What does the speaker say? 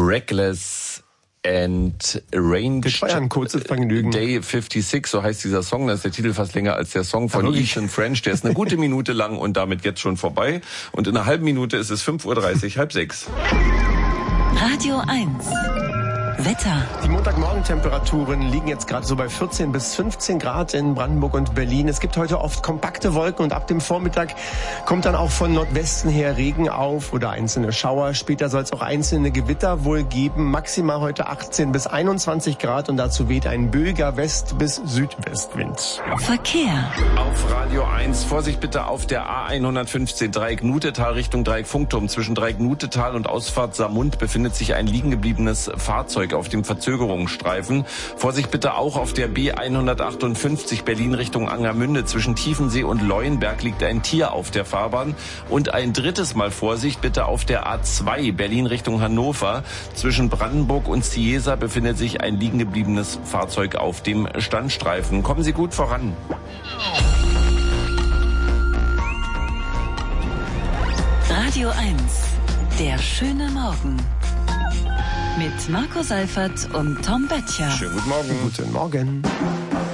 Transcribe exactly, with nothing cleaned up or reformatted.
Reckless and Arranged Das war ja ein kurzes Vergnügen. Day fünfundsechzig, so heißt dieser Song. Das ist der Titel fast länger als der Song von Ethan French. Der ist eine gute Minute lang und damit jetzt schon vorbei. Und in einer halben Minute ist es fünf Uhr dreißig, halb sechs. Radio eins. Wetter. Die Montagmorgentemperaturen liegen jetzt gerade so bei vierzehn bis fünfzehn Grad in Brandenburg und Berlin. Es gibt heute oft kompakte Wolken und ab dem Vormittag kommt dann auch von Nordwesten her Regen auf oder einzelne Schauer. Später soll es auch einzelne Gewitter wohl geben. Maximal heute achtzehn bis einundzwanzig Grad und dazu weht ein böiger West- bis Südwestwind. Verkehr. Auf Radio eins, Vorsicht bitte auf der A hundertfünfzehn Dreieck Nutetal Richtung Dreieck Funkturm. Zwischen Dreieck Nutetal und Ausfahrt Samund befindet sich ein liegen gebliebenes Fahrzeug auf dem Verzögerungsstreifen. Vorsicht bitte auch auf der B hundertachtundfünfzig Berlin Richtung Angermünde. Zwischen Tiefensee und Leuenberg liegt ein Tier auf der Fahrbahn. Und ein drittes Mal Vorsicht bitte auf der A zwei Berlin Richtung Hannover. Zwischen Brandenburg und Cieza befindet sich ein liegen gebliebenes Fahrzeug auf dem Standstreifen. Kommen Sie gut voran. Radio eins. Der schöne Morgen. Mit Marco Seifert und Tom Böttcher. Schönen guten Morgen. Guten Morgen.